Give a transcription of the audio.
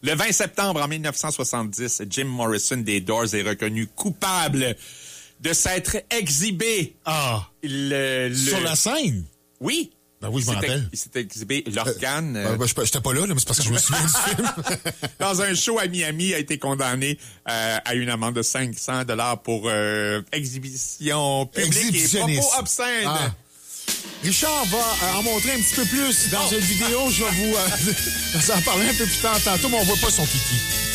Le 20 septembre en 1970, Jim Morrison des Doors est reconnu coupable de s'être exhibé. Sur la scène? Oui. Ben oui, je me rappelle. Il s'est exhibé l'organe. J'étais pas là, mais c'est parce que je me souviens du film. Dans un show à Miami, a été condamné à une amende de $500 pour exhibition publique et propos obscènes. Richard va en montrer un petit peu plus dans une vidéo. Je vais vous en parler un peu plus tard tantôt, mais on voit pas son kiki.